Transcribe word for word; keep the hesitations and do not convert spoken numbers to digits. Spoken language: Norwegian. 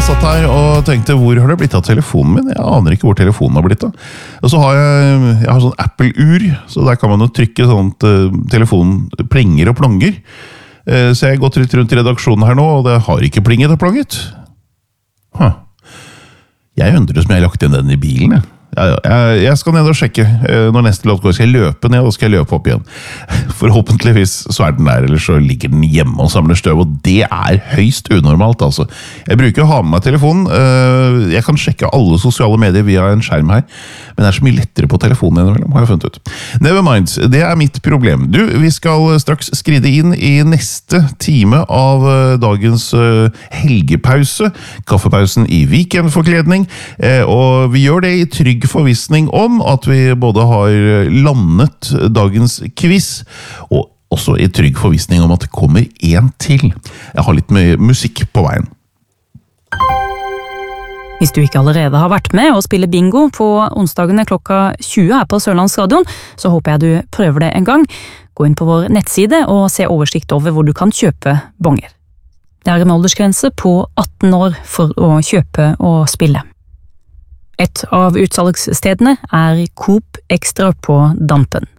jeg satt her og tenkte, hvor har det blitt av telefonen min? Jeg aner ikke hvor telefonen har blitt av. Og så har jeg, jeg har sånn Apple-ur, så der kan man jo trykke sånn at uh, telefonen plinger og plonger. Uh, så jeg har gått litt rundt i redaksjonen her nå, og det har ikke plinget og plonget. Huh. Jeg undrer som jeg har lagt inn den i bilen, jeg. Ja, jeg, jeg skal ned og sjekke når neste låt går. Skal jeg løpe ned, og skal jeg løpe opp igjen. Forhåpentligvis så er den der, eller så ligger den hjemme og samler støv, og det er høyst unormalt, altså. Jeg bruker å ha med meg telefonen. Jeg kan sjekke alle sosiale medier via en skjerm her, men det er så mye lettere på telefonen innimellom, har jeg funnet ut. Never mind, det er mitt problem. Du, vi skal straks skride inn i neste time av dagens helgepause, kaffepausen i weekendforkledning, og vi gjør det i trygg forvissning om at vi både har landet dagens quiz, og også i trygg forvissning om at det kommer en til. Jeg har litt med musikk på veien. Hvis du ikke allerede har vært med og spiller bingo på onsdagene klokka tjue her på Sørlandsradioen, så håper jeg du prøver det en gang. Gå inn på vår nettside og se oversikt over hvor du kan kjøpe bonger. Det er en aldersgrense på atten år for å kjøpe og spille. Et av utsalgsstedene er Coop Extra på Dampen.